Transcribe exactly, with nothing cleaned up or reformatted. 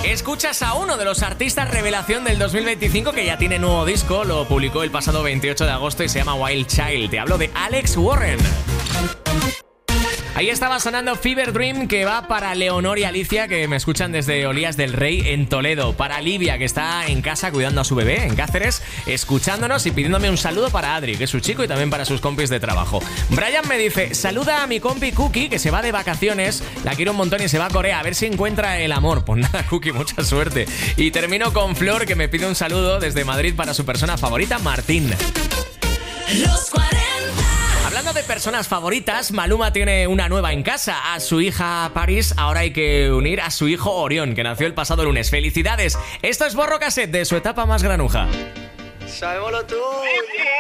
Escuchas a uno de los artistas revelación del dos mil veinticinco que ya tiene nuevo disco, lo publicó el pasado veintiocho de agosto y se llama Wild Child. Te hablo de Alex Warren. Ahí estaba sonando Fever Dream, que va para Leonor y Alicia, que me escuchan desde Olías del Rey en Toledo. Para Livia, que está en casa cuidando a su bebé en Cáceres, escuchándonos y pidiéndome un saludo para Adri, que es su chico, y también para sus compis de trabajo. Brian me dice, saluda a mi compi Cookie, que se va de vacaciones, la quiero un montón y se va a Corea, a ver si encuentra el amor. Pues nada, Cookie, mucha suerte. Y termino con Flor, que me pide un saludo desde Madrid para su persona favorita, Martín. Los cuarenta. Hablando de personas favoritas, Maluma tiene una nueva en casa. A su hija Paris ahora hay que unir a su hijo Orión, que nació el pasado lunes. ¡Felicidades! Esto es Borro Cassette de su etapa más granuja. Sabémoslo tú.